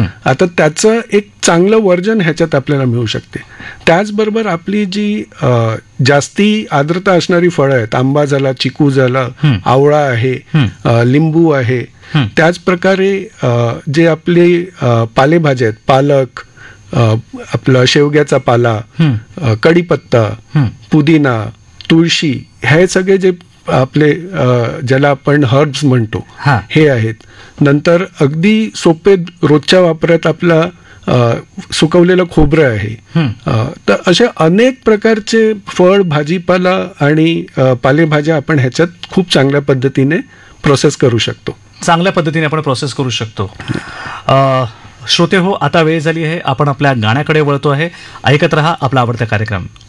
आता त्याचं एक चांगलं व्हर्जन ह्याच्यात आपल्याला मिळू शकते. त्याचबरोबर आपली जी जास्ती आर्द्रता असणारी फळं आहेत, आंबा झाला, चिकू झाला, आवळा आहे, लिंबू आहे, त्याच प्रकारे जे आपले पालेभाज्या आहेत, पालक, आपला शेवग्याचा पाला, कढीपत्ता, पुदिना, तुळशी, हे सगळे जे आपले ज्याला आपण हर्ब्स म्हणतो हे आहेत. नंतर अगदी सोपे रोजच्या वापरात आपला सुकवलेलं खोबरं आहे. तर असे अनेक प्रकारचे फळ, भाजीपाला आणि पालेभाज्या आपण ह्याच्यात खूप चांगल्या पद्धतीने प्रोसेस करू शकतो. चांगल्या पद्धतीने आपण प्रोसेस करू शकतो. श्रोते हो, आता वेळ झाली आहे, आपण आपल्या गाण्याकडे वळतो आहे. ऐकत रहा आपला आवडता कार्यक्रम.